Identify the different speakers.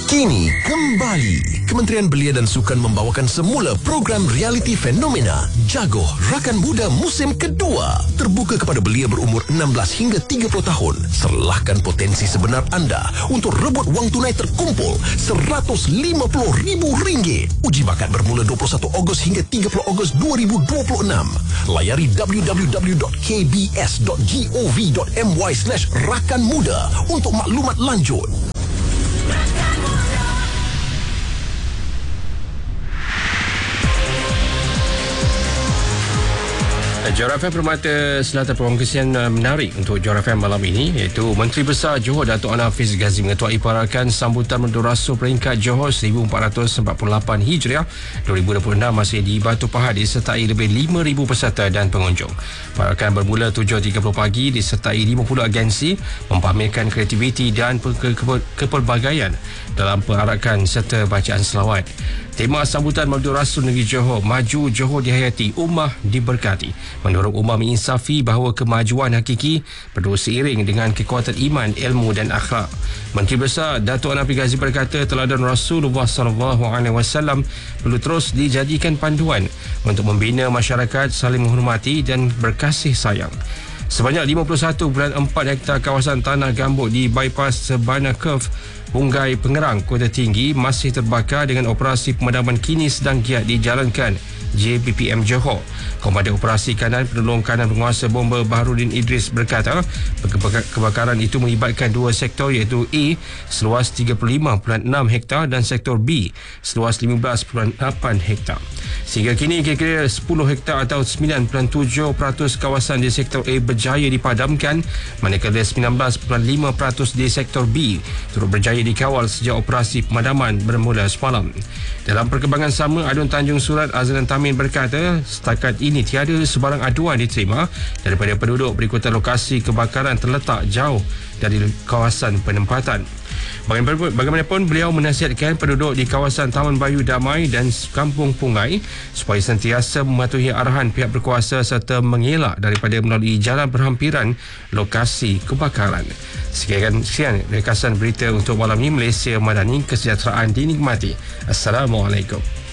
Speaker 1: Kini kembali Kementerian Belia dan Sukan membawakan semula program realiti fenomena Jagoh Rakan Muda musim kedua. Terbuka kepada belia berumur 16 hingga 30 tahun. Serlahkan potensi sebenar anda untuk rebut wang tunai terkumpul RM150,000. Uji bakat bermula 21 Ogos hingga 30 Ogos 2026. Layari www.kbs.gov.my/rakan muda untuk maklumat lanjut.
Speaker 2: Johor FM Permata Selatan peluang kesian menarik untuk Johor FM malam ini, iaitu Menteri Besar Johor Datuk Anwar Hafiz Ghazi mengetuai parakan sambutan Mentua Rasul peringkat Johor 1448 Hijriah 2026 masih di Batu Pahat disertai lebih 5,000 peserta dan pengunjung. Parakan bermula 7.30 pagi disertai 50 agensi mempamerkan kreativiti dan kepelbagaian dalam perarakan serta bacaan selawat. Tema sambutan Mentua Rasul Negeri Johor, Maju Johor Dihayati, Ummah Diberkati, mendorong ummah menginsafi bahawa kemajuan hakiki perlu seiring dengan kekuatan iman, ilmu dan akhlak. Menteri Besar Datuk Anwar Hafiz Ghazi berkata teladan Rasulullah SAW perlu terus dijadikan panduan untuk membina masyarakat saling menghormati dan berkasih sayang. Sebanyak 51.4 hektar kawasan tanah gambut di bypass Sebana Curve, Hungai Pengerang, Kota Tinggi masih terbakar dengan operasi pemadaman kini sedang giat dijalankan JPPM Johor. Komandan Operasi Kanan Penolong Kanan Penguasa Bomba Baharudin Idris berkata kebakaran itu melibatkan dua sektor, iaitu A seluas 35.6 hektar dan sektor B seluas 15.8 hektar. Sehingga kini kira-kira 10 hektar atau 9.7% kawasan di sektor A berjaya dipadamkan, manakala 19.5% di sektor B turut berjaya dikawal sejak operasi pemadaman bermula semalam. Dalam perkembangan sama, Adun Tanjung Surat Azlan Tamin berkata setakat ini tiada sebarang aduan diterima daripada penduduk berikutan lokasi kebakaran terletak jauh dari kawasan penempatan. Bagaimanapun, beliau menasihatkan penduduk di kawasan Taman Bayu Damai dan Kampung Pungai supaya sentiasa mematuhi arahan pihak berkuasa serta mengelak daripada melalui jalan berhampiran lokasi kebakaran. Sekian ringkasan berita untuk malam ini. Malaysia Madani, kesejahteraan dinikmati. Assalamualaikum.